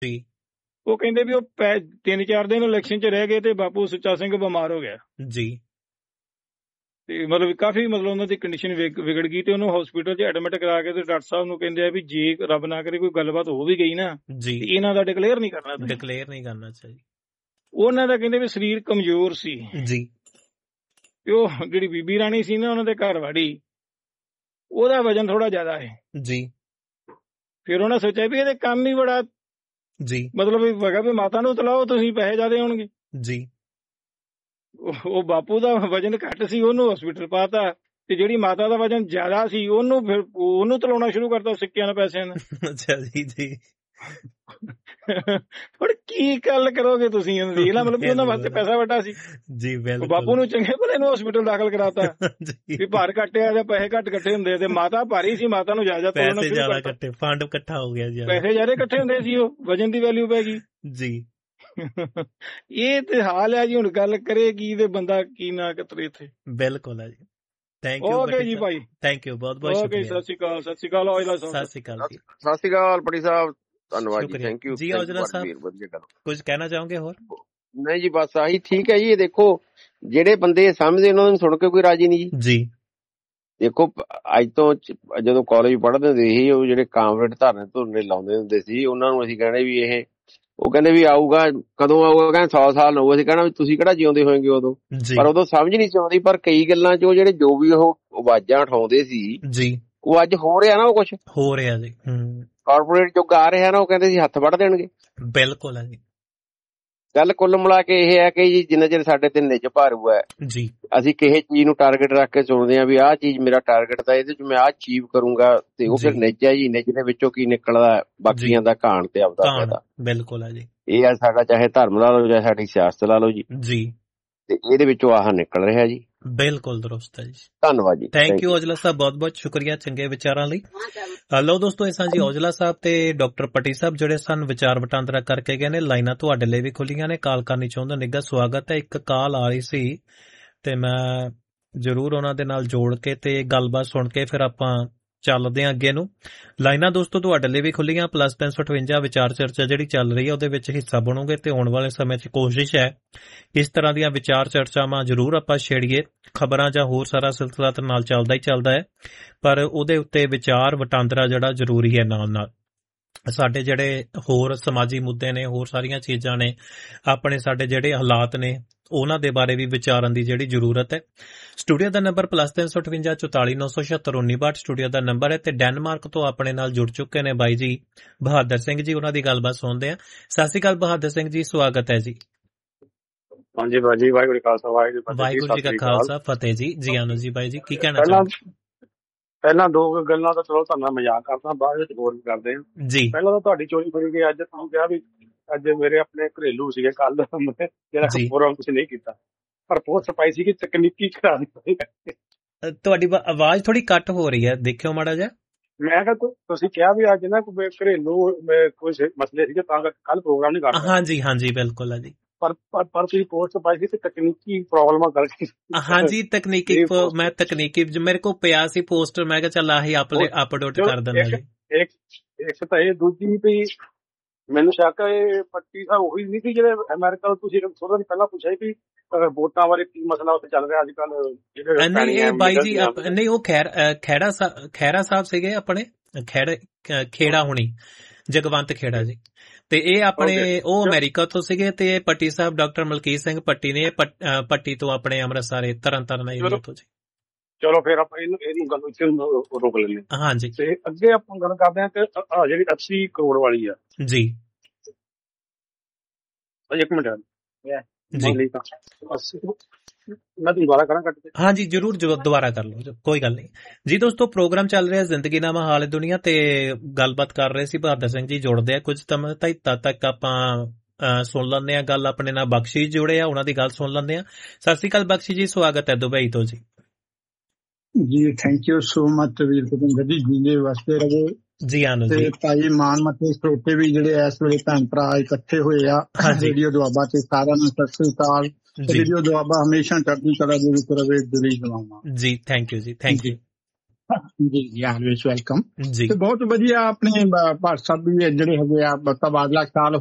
ਜੀ ਉਹ ਕਹਿੰਦੇ ਵੀ ਉਹ 3-4 ਦਿਨ ਇਲੈਕਸ਼ਨ 'ਚ ਰਹਿ ਗਏ ਤੇ ਬਾਪੂ ਸੁੱਚਾ ਸਿੰਘ ਬਿਮਾਰ ਹੋ ਗਿਆ ਜੀ ਤੇ ਮਤਲਬ ਕਾਫੀ ਉਹਨਾਂ ਦੀ ਕੰਡੀਸ਼ਨ ਵਿਗੜ ਗਈ ਤੇ ਉਹਨੂੰ ਹਸਪੀਟਲ 'ਚ ਐਡਮਿਟ ਕਰਾ ਕੇ ਤੇ ਡਾਕਟਰ ਸਾਹਿਬ ਨੂੰ ਕਹਿੰਦੇ ਆ ਵੀ ਜੇ ਰੱਬ ਨਾ ਕਰੇ ਕੋਈ ਗੱਲਬਾਤ ਹੋ ਵੀ ਗਈ ਨਾ ਜੀ ਤੇ ਇਹਨਾਂ ਦਾ ਡਿਕਲੇਅਰ ਨਹੀਂ ਕਰਨਾ ਚਾਹੀਦਾ। ਉਹਨਾਂ ਦਾ ਕਹਿੰਦੇ ਵੀ ਸਰੀਰ ਕਮਜ਼ੋਰ ਸੀ ਜੀ ਤੇ ਉਹ ਜਿਹੜੀ ਬੀਬੀ ਰਾਣੀ ਸੀ ਨਾ ਉਹਨਾਂ ਦੇ ਘਰ ਵਾਲੀ ਉਹਦਾ ਵਜਨ ਥੋੜਾ ਜ਼ਿਆਦਾ ਹੈ ਜੀ। ਫਿਰ ਉਹਨਾਂ ਸੋਚਿਆ ਵੀ ਇਹਦੇ ਕੰਮ ਹੀ ਬੜਾ ਜੀ ਮਤਲਬ ਹੈਗਾ ਵੀ ਮਾਤਾ ਨੂੰ ਤਲਾਓ ਤੁਸੀਂ ਪੈਸੇ ਜ਼ਿਆਦੇ ਹੋਣਗੇ ਜੀ। ਉਹ ਬਾਪੂ ਦਾ ਵਜਨ ਘੱਟ ਸੀ ਉਹਨੂੰ ਹਸਪੀਟਲ ਪਾਤਾ ਤੇ ਜਿਹੜੀ ਮਾਤਾ ਦਾ ਵਜਨ ਜ਼ਿਆਦਾ ਸੀ ਉਹਨੂੰ ਫਿਰ ਉਹਨੂੰ ਤਲਾਉਣਾ ਸ਼ੁਰੂ ਕਰਤਾ ਸਿੱਕਿਆਂ ਨਾਲ ਪੈਸਿਆਂ ਨਾਲ। ਅੱਛਾ ਜੀ ਜੀ। ਹੁਣ ਕੀ ਗੱਲ ਕਰੋਗੇ ਤੁਸੀਂ ਦੇਖ ਲਾ ਮਤਲਬ ਉਹਨਾਂ ਵਾਸਤੇ ਪੈਸਾ ਵੱਡਾ ਸੀ ਜੀ। ਬਿਲਕੁਲ ਬਾਪੂ ਨੂੰ ਚੰਗੇ ਭਲੇ ਨੂੰ ਹਸਪੀਟਲ ਦਾਖਲ ਕਰਾਤਾ ਵੀ ਭਾਰ ਘੱਟਿਆ ਜਾਂ ਪੈਸੇ ਘੱਟ ਇਕੱਠੇ ਹੁੰਦੇ ਤੇ ਮਾਤਾ ਭਾਰੀ ਸੀ ਮਾਤਾ ਨੂੰ ਜ਼ਿਆਦਾ ਪੈਸੇ ਜ਼ਿਆਦਾ ਇਕੱਠੇ ਫੰਡ ਇਕੱਠਾ ਹੋ ਗਿਆ ਜੀ ਪੈਸੇ ਜ਼ਿਆਦਾ ਇਕੱਠੇ ਹੁੰਦੇ ਸੀ ਉਹ ਵਜਨ ਦੀ ਵੈਲਿਊ ਪੈ ਗਈ ਜੀ। ਇਹ ਤੇ ਹਾਲ ਹੈ ਜੀ। ਹੁਣ ਗੱਲ ਕਰੇ ਕੀ ਤੇ ਬੰਦਾ ਕੀ ਨਾ ਕਤਰੇ ਇੱਥੇ। ਬਿਲਕੁਲ ਹੈ ਜੀ। ਥੈਂਕ ਯੂ ਓਕੇ ਜੀ ਭਾਈ ਥੈਂਕ ਯੂ ਬਹੁਤ ਬਹੁਤ ਸ਼ੁਕਰੀਆ। ਸਤਿ ਸ਼੍ਰੀ ਅਕਾਲ ਸਤਿ ਸ਼੍ਰੀ ਅਕਾਲ ਔਜਲਾ ਸਾਹਿਬ ਸਤਿ ਸ਼੍ਰੀ ਅਕਾਲ ਜੀ। ਸਤਿ ਸ਼੍ਰੀ ਅਕਾਲ ਪਟੀ ਸਾਹਿਬ ਧੰਨਵਾਦ ਜੀ ਥੈਂਕ ਯੂ ਜੀ। ਔਜਲਾ ਸਾਹਿਬ ਕੁਝ ਕਹਿਣਾ ਚਾਹੋਗੇ ਹੋਰ? ਨਹੀਂ ਜੀ ਬਸ ਆਹੀ ਠੀਕ ਹੈ ਜੀ। ਇਹ ਦੇਖੋ ਜਿਹੜੇ ਬੰਦੇ ਸਮਝਦੇ ਉਹਨਾਂ ਨੂੰ ਸੁਣ ਕੇ ਕੋਈ ਰਾਜੀ ਨਹੀਂ ਜੀ। ਦੇਖੋ ਅੱਜ ਤੋਂ ਜਦੋਂ ਕਾਲਜ ਪੜ੍ਹਦੇ ਹੁੰਦੇ ਸੀ ਉਹ ਜਿਹੜੇ ਕਾਮਰੇਡ ਧਰਨੇ ਲਾਉਂਦੇ ਹੁੰਦੇ ਸੀ ਉਹਨਾਂ ਨੂੰ ਅਸੀਂ ਕਹਿਣੇ ਵੀ ਉਹ ਕਹਿੰਦੇ ਵੀ ਆਊਗਾ ਕਦੋਂ ਆਊਗਾ ਕਹਿੰਦੇ 100 ਸਾਲ ਹੋਊਗਾ। ਅਸੀਂ ਕਹਿਣਾ ਵੀ ਤੁਸੀਂ ਕਿਹੜਾ ਜਿਉਂਦੇ ਹੋਏਗੇ ਉਦੋਂ। ਪਰ ਉਦੋਂ ਸਮਝ ਨਹੀਂ ਆਉਂਦੀ ਪਰ ਕਈ ਗੱਲਾਂ ਚ ਉਹ ਜਿਹੜੇ ਜੋ ਵੀ ਉਹ ਆਵਾਜ਼ਾਂ ਉਠਾਉਂਦੇ ਸੀ ਜੀ ਉਹ ਅੱਜ ਹੋ ਰਿਹਾ ਨਾ ਉਹ ਕੁਛ ਹੋ ਰਿਹਾ ਜੀ। ਕਾਰਪੋਰੇਟ ਚੋਂ ਆ ਰਿਹਾ ਨਾ ਉਹ ਕਹਿੰਦੇ ਸੀ ਹੱਥ ਵੱਢ ਦੇਣਗੇ। ਬਿਲਕੁਲ ਹੈ ਜੀ। ਗੱਲ ਕੁੱਲ ਮਿਲਾ ਕੇ ਇਹ ਹੈ ਕਿ ਜੀ ਜਿੰਨਾ ਚਿਰ ਸਾਡੇ ਤੇ ਨਿੱਜ ਭਾਰੂ ਹੈ ਜੀ ਅਸੀਂ ਕਿਸੇ ਚੀਜ਼ ਨੂੰ ਟਾਰਗੇਟ ਰੱਖ ਕੇ ਸੁਣਦੇ ਹਾਂ ਵੀ ਆਹ ਚੀਜ਼ ਮੇਰਾ ਟਾਰਗੇਟ ਤਾਂ ਇਹਦੇ ਚ ਮੈਂ ਆਹ ਅਚੀਵ ਕਰੂੰਗਾ ਤੇ ਉਹ ਫਿਰ ਨਿੱਜ ਹੈ ਜੀ। ਨਿੱਜ ਦੇ ਵਿੱਚੋਂ ਕੀ ਨਿਕਲਦਾ ਬਾਕੀਆਂ ਦਾ ਘਾਣ ਤੇ ਆਪਦਾ ਫਾਇਦਾ। ਬਿਲਕੁਲ ਹੈ ਜੀ। ਇਹ ਆ ਸਾਡਾ ਚਾਹੇ ਧਰਮ ਲਾ ਲਓ ਚਾਹੇ ਸਾਡੀ ਸਿਆਸਤ ਲਾ ਲਓ ਜੀ ਤੇ ਇਹਦੇ ਵਿੱਚੋਂ ਆਹ ਨਿਕਲ ਰਿਹਾ ਜੀ। ਬਿਲਕੁਲ ਦਰੁਸਤ ਹੈ ਜੀ। ਧੰਨਵਾਦ ਜੀ। ਥੈਂਕ ਯੂ ਔਜਲਾ ਸਾਹਿਬ ਬਹੁਤ ਬਹੁਤ ਸ਼ੁਕਰੀਆ ਚੰਗੇ ਵਿਚਾਰਾਂ ਲਈ। ਹਲੋ ਦੋਸਤੋ ਇਹ ਜੀ ਔਜਲਾ ਸਾਹਿਬ ਤੇ ਡਾਕਟਰ ਪੱਟੀ ਸਾਹਿਬ ਜਿਹੜੇ ਸਨ ਵਿਚਾਰ ਵਟਾਂਦਰਾ ਕਰਕੇ ਗਏ ਨੇ। ਲਾਈਨਾਂ ਤੁਹਾਡੇ ਲਈ ਵੀ ਖੁੱਲੀਆਂ ਨੇ ਕਾਲ ਕਰਨੀ ਚਾਹੁੰਦੇ ਨਿੱਘਾ ਸਵਾਗਤ ਹੈ। ਇੱਕ ਕਾਲ ਆ ਰਹੀ ਸੀ ਤੇ ਮੈਂ ਜ਼ਰੂਰ ਉਹਨਾਂ ਦੇ ਨਾਲ ਜੋੜ ਕੇ ਤੇ ਗੱਲਬਾਤ ਸੁਣ ਕੇ ਫਿਰ ਆਪਾਂ ਚੱਲਦੇ ਹਾਂ ਅੱਗੇ ਨੂੰ। ਲਾਈਨਾਂ ਦੋਸਤੋ ਤੁਹਾਡੇ ਲਈ ਵੀ ਖੁੱਲੀਆਂ +358 ਵਿਚਾਰ ਚਰਚਾ ਜਿਹੜੀ ਚੱਲ ਰਹੀ ਹੈ ਉਹਦੇ ਵਿੱਚ ਹਿੱਸਾ ਬਣੋਗੇ ਤੇ ਆਉਣ ਵਾਲੇ ਸਮੇਂ 'ਚ ਕੋਸ਼ਿਸ਼ ਹੈ ਇਸ ਤਰ੍ਹਾਂ ਦੀਆਂ ਵਿਚਾਰ ਚਰਚਾਵਾਂ ਜ਼ਰੂਰ ਆਪਾਂ ਛੇੜੀਏ। ਖਬਰਾਂ ਜਾਂ ਹੋਰ ਸਾਰਾ ਸਿਲਸਿਲਾ ਤੇ ਨਾਲ ਚੱਲਦਾ ਹੀ ਚੱਲਦਾ ਹੈ ਪਰ ਉਹਦੇ ਉੱਤੇ ਵਿਚਾਰ ਵਟਾਂਦਰਾ ਜਿਹੜਾ ਜ਼ਰੂਰੀ ਹੈ। ਨਾਲ ਸਾਡੇ ਜਿਹੜੇ ਹੋਰ ਸਮਾਜੀ ਮੁੱਦੇ ਨੇ ਹੋਰ ਸਾਰੀਆਂ ਚੀਜ਼ਾਂ ਨੇ ਆਪਣੇ ਸਾਡੇ ਜਿਹੜੇ ਹਾਲਾਤ ਨੇ ਉਹਨਾਂ ਦੇ ਬਾਰੇ ਵੀ ਵਿਚਾਰਨ ਦੀ ਜਿਹੜੀ ਜ਼ਰੂਰਤ ਹੈ। ਸਟੂਡੀਓ ਦਾ ਨੰਬਰ +358 44 976 1962 ਸਟੂਡੀਓ ਦਾ ਨੰਬਰ ਹੈ ਤੇ ਡੈਨਮਾਰਕ ਤੋਂ ਆਪਣੇ ਨਾਲ ਜੁੜ ਚੁੱਕੇ ਨੇ ਬਾਈ ਜੀ ਬਹਾਦਰ ਸਿੰਘ ਜੀ। ਉਹਨਾਂ ਦੀ ਗੱਲਬਾਤ ਸੁਣਦੇ ਆ। ਸਤਿ ਸ਼੍ਰੀ ਅਕਾਲ ਬਹਾਦਰ ਸਿੰਘ ਜੀ ਸਵਾਗਤ ਹੈ ਜੀ। ਹਾਂਜੀ ਬਾਜੀ ਵਾਹਿਗੁਰੂ ਜੀ ਖਾਲਸਾ ਵਾਹਿਗੁਰੂ ਜੀ ਕਾ ਖਾਲਸਾ ਫਤਿਹ ਜੀ। ਜੀ ਆਨੰਦ ਜੀ ਬਾਈ ਜੀ ਕੀ ਕਹਿਣਾ ਚਾਹੁੰਦੇ? ਪਹਿਲਾਂ ਦੋ ਗੱਲਾਂ ਤਾਂ ਚਲੋ ਤੁਹਾਨੂੰ ਮਜ਼ਾਕ ਕਰਦਾ ਬਾਅਦ ਵਿੱਚ ਹੋਰ ਵੀ ਕਰਦੇ ਆ ਜੀ। ਪਹਿਲਾਂ ਤਾਂ ਤੁਹਾਡੀ ਚੋਰੀ ਫੜੀ ਗਈ। ਅੱਜ ਤੁਹਾਨੂੰ ਕਿਹਾ ਵੀ ਅੱਜ ਮੇਰੇ ਆਪਣੇ ਘਰੇਲੂ ਸੀਗੇ ਕੱਲ ਜਿਹੜਾ ਪ੍ਰੋਗਰਾਮ ਤੁਸੀਂ ਨਹੀਂ ਕੀਤਾ ਪਰ ਬਹੁਤ ਸਫਾਈ ਸੀ ਕਿ ਤਕਨੀਕੀ ਕਰਾ ਦਿੱਤੀ। ਤੁਹਾਡੀ ਆਵਾਜ਼ ਥੋੜੀ ਕੱਟ ਹੋ ਰਹੀ ਹੈ ਦੇਖਿਓ ਮਾੜਾ ਜਿਹਾ। ਮੈਂ ਕਿਹਾ ਤੁਸੀਂ ਕਿਹਾ ਵੀ ਅੱਜ ਨਾ ਕੋਈ ਘਰੇਲੂ ਕੋਈ ਮਸਲੇ ਸੀਗੇ ਤਾਂ ਕੱਲ ਪ੍ਰੋਗਰਾਮ ਨਹੀਂ ਕਰਦਾ। ਹਾਂਜੀ ਹਾਂਜੀ ਬਿਲਕੁਲ ਹੈ ਜੀ। ਪਰ ਤੁਸੀਂ ਪੋਸਟ ਪਾਈ ਸੀ ਤੇ ਤਕਨੀਕੀ ਪ੍ਰੋਬਲਮਾਂ ਕਰਕੇ। ਹਾਂਜੀ ਤਕਨੀਕੀ ਮੈਂ ਤਕਨੀਕੀ ਮੇਰੇ ਕੋਲ ਪਿਆ ਸੀ ਪੋਸਟਰ ਮੈਂ ਕਿਹਾ ਚੱਲ ਆਹੀ ਅਪਲੋਡ ਕਰ ਦਿੰਦਾ ਜੀ। ਇੱਕ ਤਾਂ ਇਹ ਦੂਜੀ ਵੀ ਮੈਨੂੰ ਸ਼ੱਕ ਹੈ ਪੱਟੀ ਸਾਹਿਬ ਉਹੀ ਨਹੀਂ ਸੀ ਜਿਹੜੇ ਅਮਰੀਕਾ ਤੋਂ ਤੁਸੀਂ ਥੋੜਾ ਦਿਨ ਪਹਿਲਾਂ ਪੁੱਛਿਆ ਵੀ ਵੋਟਾਂ ਬਾਰੇ ਕੀ ਮਸਲਾ ਉੱਥੇ ਚੱਲ ਰਿਹਾ ਅੱਜ ਕੱਲ। ਨਹੀਂ ਬਾਈ ਜੀ ਨਹੀਂ ਉਹ ਖਹਿਰਾ ਸਾਹਿਬ ਸੀਗੇ ਆਪਣੇ ਖੇੜਾ ਹੁਣੀ ਜਗਵੰਤ ਖੇੜਾ ਜੀ ਤੇ ਇਹ ਆਪਣੇ ਉਹ ਅਮਰੀਕਾ ਤੋਂ ਸੀਗੇ ਤੇ ਪੱਟੀ ਸਾਹਿਬ ਡਾਕਟਰ ਮਲਕੀਤ ਸਿੰਘ ਪੱਟੀ ਨੇ ਪੱਟੀ ਤੋਂ ਆਪਣੇ ਅੰਮ੍ਰਿਤਸਰ ਤਰਨਤਾਰਨ ਏਰੀਆ ਤੋਂ ਜੀ। ਚਲੋ ਫਿਰ ਆਪਾਂ ਇਹਨੂੰ ਗੱਲ ਇੱਥੇ ਰੋਕ ਲੈਂਦੇ ਹਾਂ। ਹਾਂਜੀ ਤੇ ਅੱਗੇ ਆਪਾਂ ਗੱਲ ਕਰਦੇ ਹਾਂ ਕਿ ਜਿਹੜੀ 80 ਕਰੋੜ ਵਾਲੀ ਆ ਜੀ। ਇੱਕ ਮਿੰਟ ਜੀ ਮੈਂ ਦੁਬਾਰਾ ਕਰਾਂ ਕੱਟ ਕੇ। ਹਾਂਜੀ ਜ਼ਰੂਰ ਦੁਬਾਰਾ ਕਰ ਲਓ ਕੋਈ ਗੱਲ ਨਹੀਂ ਜੀ। ਦੋਸਤੋ ਪ੍ਰੋਗਰਾਮ ਚੱਲ ਰਿਹਾ ਜ਼ਿੰਦਗੀ ਨਾਮਾ ਹਾਲ ਦੁਨੀਆ ਤੇ ਗੱਲਬਾਤ ਕਰ ਰਹੇ ਸੀ ਬਹਾਦਰ ਸਿੰਘ ਜੀ ਜੁੜਦੇ ਆ ਕੁਝ ਤਦ ਤੱਕ ਆਪਾਂ ਸੁਣ ਲੈਂਦੇ ਆ ਗੱਲ। ਆਪਣੇ ਨਾਲ ਬਖਸ਼ੀ ਜੁੜੇ ਆ ਉਹਨਾਂ ਦੀ ਗੱਲ ਸੁਣ ਲੈਂਦੇ ਆ। ਸਤਿ ਸ਼੍ਰੀ ਅਕਾਲ ਬਖਸ਼ੀ ਜੀ ਸਵਾਗਤ ਹੈ ਦੁਬਈ ਤੋਂ ਜੀ। ਜੀ ਥੈਂਕ ਯੂ ਸੋ ਮਚ ਵੀਰ ਭੁਪਿੰਦਰ ਜੀ ਜੀਂਦੇ ਵਾਸਤੇ ਰਹੇ ਜੀ। ਆਨੰਦ ਜੀ ਭਾਈ ਮਾਨ ਮੱਥੇ ਸਰੋਤੇ ਵੀ ਜਿਹੜੇ ਇਸ ਵੇਲੇ ਭੈਣ ਭਰਾ ਇਕੱਠੇ ਹੋਏ ਆ ਰੇਡੀਓ ਦੁਆਬਾ ਤੇ ਸਾਰਿਆਂ ਨੂੰ ਸਤਿ ਸ਼੍ਰੀ ਅਕਾਲ। ਰੇਡੀਓ ਦੁਆਬਾ ਹਮੇਸ਼ਾ ਚੜ੍ਹਦੀ ਕਲਾ ਦੇ ਵਿੱਚ ਰਹੇ ਦਿਲੀ ਦੁਆਵਾਂ ਜੀ। ਥੈਂਕ ਯੂ ਜੀ ਥੈਂਕ ਯੂ। ਜੀ ਜੀ ਆਲਵੇਸ ਵੈਲਕਮ ਜੀ। ਤੇ ਬਹੁਤ ਵਧੀਆ ਆਪਣੇ ਭਾਰਤ ਸਾਹਿਬ ਵੀ ਜਿਹੜੇ ਹੈਗੇ ਆ ਤਬਾਦਲਾ ਖਿਆਲ